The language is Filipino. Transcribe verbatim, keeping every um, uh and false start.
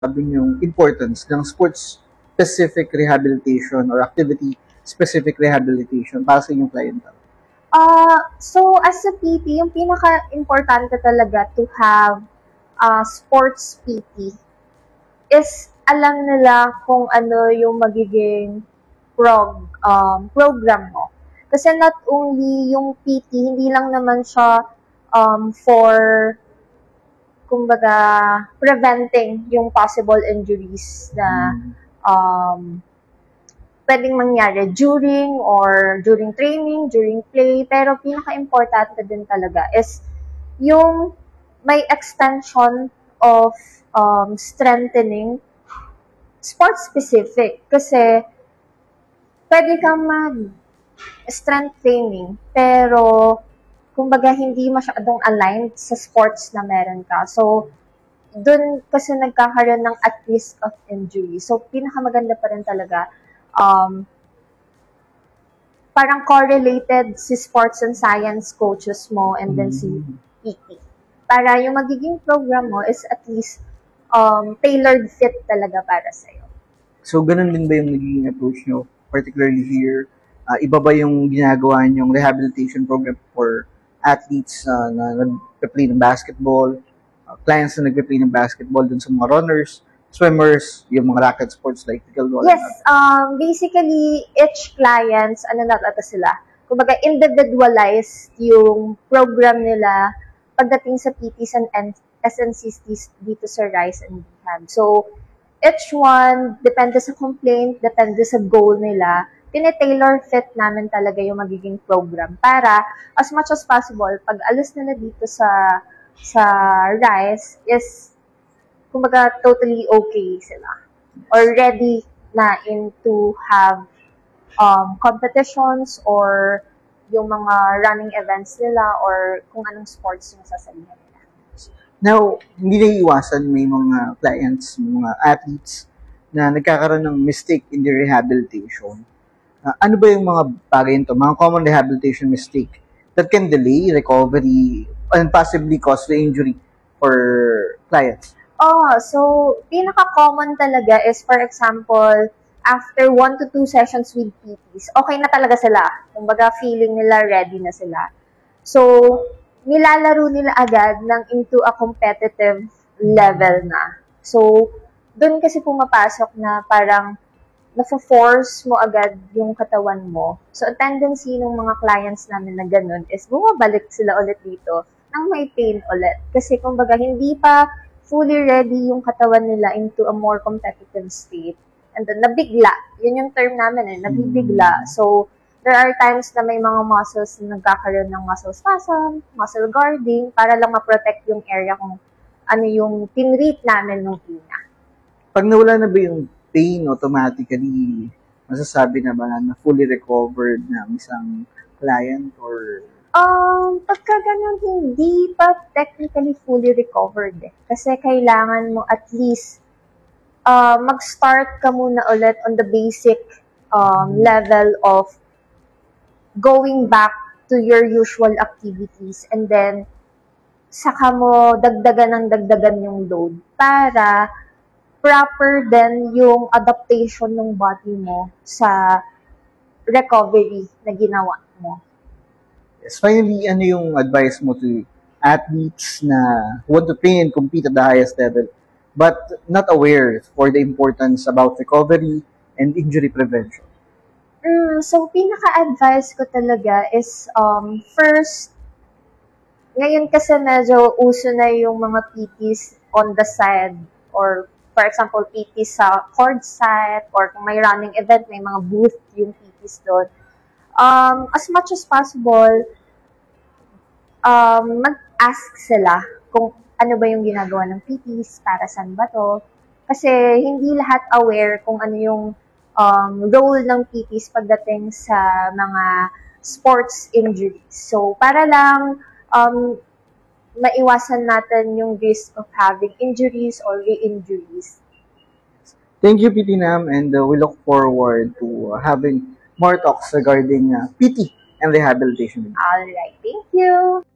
sabi yung importance ng sports-specific rehabilitation or activity-specific rehabilitation para sa inyong clientele? Uh, so, as a P T, yung pinaka-importante talaga to have uh, sports P T is alam nila kung ano yung magiging prog, um, program mo. Kasi not only yung P T, hindi lang naman siya um, for kumbaga, preventing yung possible injuries na um, pwedeng mangyari during or during training, during play. Pero pinaka-importante din talaga is yung may extension of um, strengthening sport-specific. Kasi pwede kang mag-strength training, pero kumbaga hindi masyadong aligned sa sports na meron ka. So, dun kasi nagkakaroon ng at risk of injury. So, pinakamaganda pa rin talaga, um, parang correlated si sports and science coaches mo and then si P T. Para yung magiging program mo is at least um, tailored fit talaga para sa'yo. So, ganun din ba yung naging approach nyo, particularly here? Uh, iba ba yung ginagawa nyong rehabilitation program for athletes uh, na nag-play ng basketball, uh, clients na nag-play ng basketball dun sa mga runners, swimmers, yung mga racket sports like pickleball? Yes, um, basically, each clients, ano na ata sila, kumbaga individualized yung program nila pagdating sa P Ts and S N C Ts dito sa Rise and Rehab. So, each one, depende sa complaint, depende sa goal nila, tinetailor fit namin talaga yung magiging program para as much as possible, pag alis nila dito sa sa Rise is kumbaga totally okay sila or ready na into have um, competitions or yung mga running events nila or kung anong sports yung sasabihin nila. Now, hindi na iwasan may mga clients, mga athletes na nagkakaroon ng mistake in the rehabilitation. Uh, ano ba yung mga bagay nito, mga common rehabilitation mistake that can delay recovery and possibly cause the injury for clients? Oh, so pinaka-common talaga is for example, after one to two sessions with P Ts, okay na talaga sila. Kumbaga feeling nila ready na sila. So, nilalaro nila agad ng into a competitive level na. So, doon kasi pumapasok na parang na-force mo agad yung katawan mo. So, ang tendency ng mga clients namin na ganun is bumabalik sila ulit dito nang may pain ulit. Kasi kumbaga, hindi pa fully ready yung katawan nila into a more competitive state. And then, nabigla. Yun yung term namin eh, nabibigla. So, there are times na may mga muscles na nagkakaroon ng muscle spasm, muscle guarding, para lang ma-protect yung area kung ano yung tinreat namin nung ina. Pag nawala na ba yung pain, automatically, masasabi na ba na fully recovered ng isang client or... Um, pagka ganun, hindi pa technically fully recovered eh. Kasi kailangan mo at least uh, mag-start ka muna ulit on the basic um, level of going back to your usual activities and then saka mo dagdagan ng dagdagan yung load para proper din yung adaptation ng body mo sa recovery na ginawa mo. Yes, finally, ano yung advice mo to athletes na want to train and compete at the highest level but not aware for the importance about recovery and injury prevention? Mm, so, pinaka-advice ko talaga is, um, first, ngayon kasi medyo uso na yung mga P Ts on the side or for example, P Ts sa court side or kung may running event, may mga booth yung P Ts doon. Um, as much as possible, um, mag-ask sila kung ano ba yung ginagawa ng P Ts, para saan ba to. Kasi hindi lahat aware kung ano yung um, role ng P Ts pagdating sa mga sports injuries. So, para lang um, maiwasan natin yung risk of having injuries or re-injuries. Thank you, P T Nam, and uh, we look forward to uh, having more talks regarding uh, P T and rehabilitation. Alright, thank you!